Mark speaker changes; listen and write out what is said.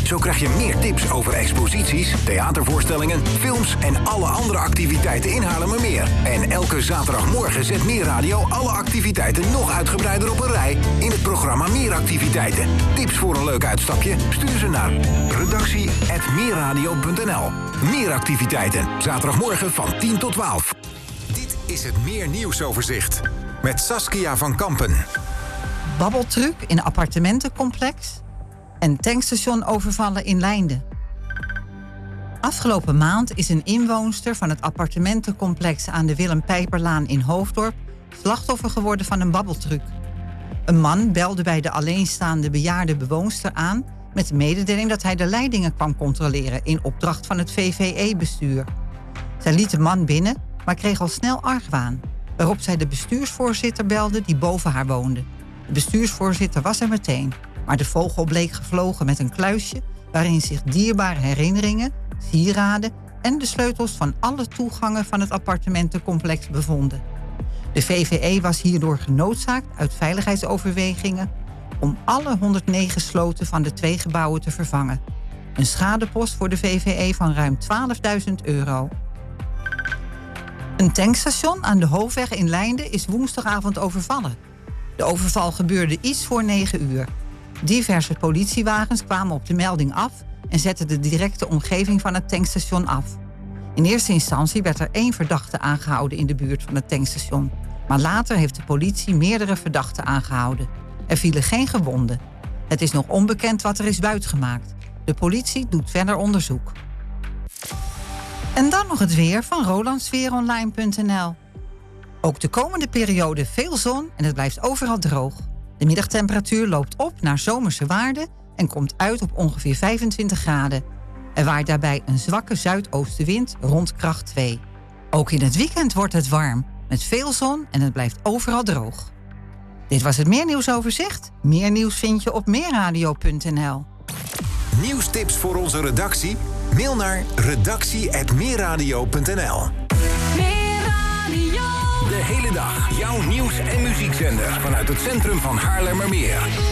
Speaker 1: Zo krijg je meer tips over exposities, theatervoorstellingen, films en alle andere activiteiten in Haarlemmermeer. En elke zaterdagmorgen zet Meerradio alle activiteiten nog uitgebreider op een rij in het programma Meeractiviteiten. Tips voor een leuk uitstapje? Stuur ze naar redactie@meerradio.nl. Meeractiviteiten, zaterdagmorgen van 10 tot 12. Dit is het Meer Nieuwsoverzicht met Saskia van Kampen.
Speaker 2: Babbeltruc in appartementencomplex en tankstation overvallen in Leinden. Afgelopen maand is een inwoonster van het appartementencomplex aan de Willem Pijperlaan in Hoofddorp slachtoffer geworden van een babbeltruc. Een man belde bij de alleenstaande bejaarde bewoonster aan met de mededeling dat hij de leidingen kwam controleren in opdracht van het VVE-bestuur. Zij liet de man binnen, maar kreeg al snel argwaan, waarop zij de bestuursvoorzitter belde die boven haar woonde. De bestuursvoorzitter was er meteen, maar de vogel bleek gevlogen met een kluisje waarin zich dierbare herinneringen, sieraden en de sleutels van alle toegangen van het appartementencomplex bevonden. De VVE was hierdoor genoodzaakt uit veiligheidsoverwegingen om alle 109 sloten van de 2 gebouwen te vervangen. Een schadepost voor de VVE van ruim €12.000. Een tankstation aan de Hoofdweg in Leinden is woensdagavond overvallen. De overval gebeurde iets voor 9 uur. Diverse politiewagens kwamen op de melding af en zetten de directe omgeving van het tankstation af. In eerste instantie werd er 1 verdachte aangehouden in de buurt van het tankstation. Maar later heeft de politie meerdere verdachten aangehouden. Er vielen geen gewonden. Het is nog onbekend wat er is buitgemaakt. De politie doet verder onderzoek. En dan nog het weer van rolandsfeeronline.nl. Ook de komende periode veel zon en het blijft overal droog. De middagtemperatuur loopt op naar zomerse waarden en komt uit op ongeveer 25 graden. Er waait daarbij een zwakke zuidoostenwind rond kracht 2. Ook in het weekend wordt het warm, met veel zon en het blijft overal droog. Dit was het Meer Nieuwsoverzicht. Meer nieuws vind je op meerradio.nl.
Speaker 1: Nieuwstips voor onze redactie? Mail naar redactie@meerradio.nl. De hele dag jouw nieuws- en muziekzender vanuit het centrum van Haarlemmermeer.